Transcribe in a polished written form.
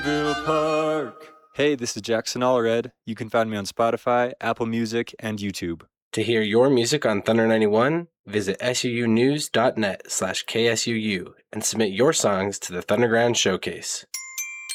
Park. Hey, this is Jackson Allred. You can find me on Spotify, Apple Music, and YouTube. To hear your music on Thunder 91, visit suunews.net/KSUU and submit your songs to the Thunderground Showcase.